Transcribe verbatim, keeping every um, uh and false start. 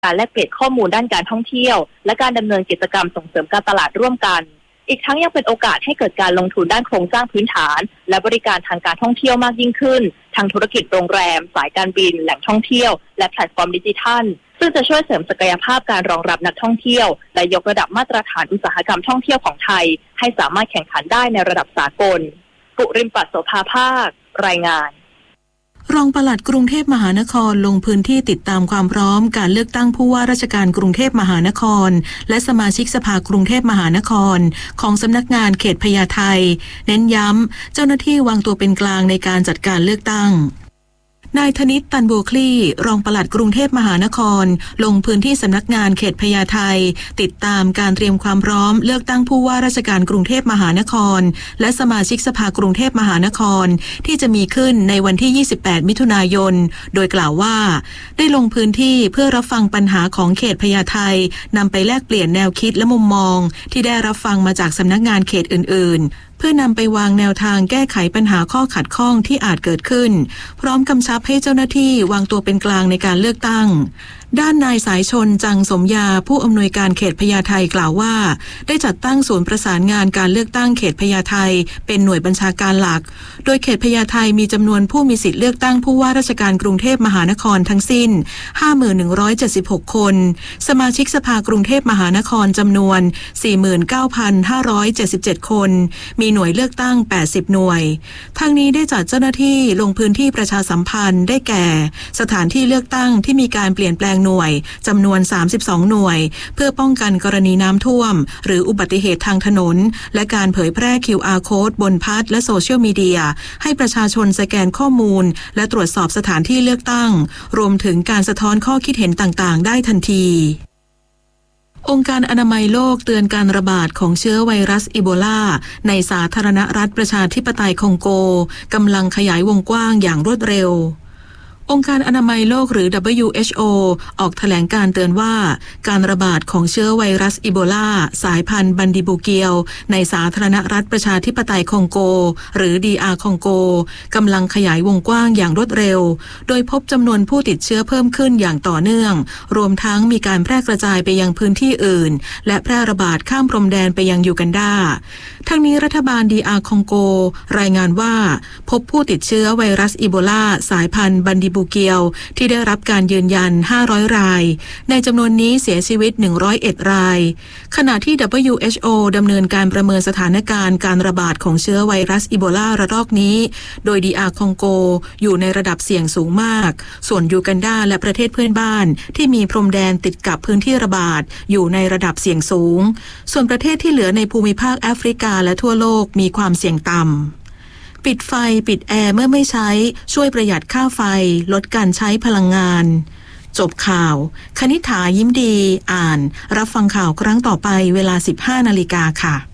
การแลกเปลี่ยนข้อมูลด้านการท่องเที่ยวและการดำเนินกิจกรรมส่งเสริมการตลาดร่วมกันอีกทั้งยังเป็นโอกาสให้เกิดการลงทุนด้านโครงสร้างพื้นฐานและบริการทางการท่องเที่ยวมากยิ่งขึ้นทางธุรกิจโรงแรมสายการบินแหล่งท่องเที่ยวและแพลตฟอร์มดิจิทัลซึ่งจะช่วยเสริมศักยภาพการรองรับนักท่องเที่ยวและยกระดับมาตรฐานอุตสาหกรรมท่องเที่ยวของไทยให้สามารถแข่งขันได้ในระดับสากลกุริมปัสโสภาภาครายงานรองปลัดกรุงเทพมหานครลงพื้นที่ติดตามความพร้อมการเลือกตั้งผู้ว่าราชการกรุงเทพมหานครและสมาชิกสภากรุงเทพมหานครของสำนักงานเขตพญาไทเน้นย้ำเจ้าหน้าที่วางตัวเป็นกลางในการจัดการเลือกตั้งนายธนิต ตันบัวคลี่รองปลัดกรุงเทพมหานครลงพื้นที่สำนักงานเขตพญาไทติดตามการเตรียมความพร้อมเลือกตั้งผู้ว่าราชการกรุงเทพมหานครและสมาชิกสภากรุงเทพมหานครที่จะมีขึ้นในวันที่ยี่สิบแปดมิถุนายนโดยกล่าวว่าได้ลงพื้นที่เพื่อรับฟังปัญหาของเขตพญาไทนำไปแลกเปลี่ยนแนวคิดและมุมมองที่ได้รับฟังมาจากสำนักงานเขตอื่นๆเพื่อนำไปวางแนวทางแก้ไขปัญหาข้อขัดข้องที่อาจเกิดขึ้นพร้อมกำชับให้เจ้าหน้าที่วางตัวเป็นกลางในการเลือกตั้งด้านนายสายชนจังสมยาผู้อำนวยการเขตพญาไทกล่าวว่าได้จัดตั้งศูนย์ประสานงานการเลือกตั้งเขตพญาไทเป็นหน่วยบัญชาการหลักโดยเขตพญาไทมีจำนวนผู้มีสิทธิเลือกตั้งผู้ว่าราชการกรุงเทพมหานครทั้งสิ้น ห้าหมื่นหนึ่งร้อยเจ็ดสิบหก คนสมาชิกสภากรุงเทพมหานครจำนวน สี่หมื่นเก้าพันห้าร้อยเจ็ดสิบเจ็ด คนมีหน่วยเลือกตั้งแปดสิบหน่วยทางนี้ได้จัดเจ้าหน้าที่ลงพื้นที่ประชาสัมพันธ์ได้แก่สถานที่เลือกตั้งที่มีการเปลี่ยนแปลงหน่วยจำนวนสามสิบสองหน่วยเพื่อป้องกันกรณีน้ำท่วมหรืออุบัติเหตุทางถนนและการเผยแพร่ คิว อาร์ Code บนพัดและโซเชียลมีเดียให้ประชาชนสแกนข้อมูลและตรวจสอบสถานที่เลือกตั้งรวมถึงการสะท้อนข้อคิดเห็นต่างๆได้ทันทีองค์การอนามัยโลกเตือนการระบาดของเชื้อไวรัสอีโบลาในสาธารณรัฐประชาธิปไตยคองโกกำลังขยายวงกว้างอย่างรวดเร็วองค์การอนามัยโลกหรือ ดับเบิลยู เอช โอ ออกแถลงการเตือนว่าการระบาดของเชื้อไวรัสอีโบลาสายพันธุ์บันดิบูเกียวในสาธารณรัฐประชาธิปไตยคองโกหรือ ดี อาร์ คองโกกำลังขยายวงกว้างอย่างรวดเร็วโดยพบจำนวนผู้ติดเชื้อเพิ่มขึ้นอย่างต่อเนื่องรวมทั้งมีการแพร่กระจายไปยังพื้นที่อื่นและแพร่ระบาดข้ามพรมแดนไปยังยูกันดาทั้งนี้รัฐบาล ดี อาร์ คองโกรายงานว่าพบผู้ติดเชื้อไวรัสอีโบลาสายพันธุ์บันดิบูเกียวที่ได้รับการยืนยันห้าร้อยรายในจำนวนนี้เสียชีวิตหนึ่งร้อยเอ็ดรายขณะที่ ดับเบิลยู เอช โอ ดำเนินการประเมินสถานการณ์การระบาดของเชื้อไวรัสอีโบลาระลอกนี้โดย ดี อาร์ คองโกอยู่ในระดับเสี่ยงสูงมากส่วนยูกันดาและประเทศเพื่อนบ้านที่มีพรมแดนติดกับพื้นที่ระบาดอยู่ในระดับเสี่ยงสูงส่วนประเทศที่เหลือในภูมิภาคแอฟริกาและทั่วโลกมีความเสี่ยงต่ำปิดไฟปิดแอร์เมื่อไม่ใช้ช่วยประหยัดค่าไฟลดการใช้พลังงานจบข่าวคณิษฐายิ้มดีอ่านรับฟังข่าวครั้งต่อไปเวลา สิบห้านาฬิกา ค่ะ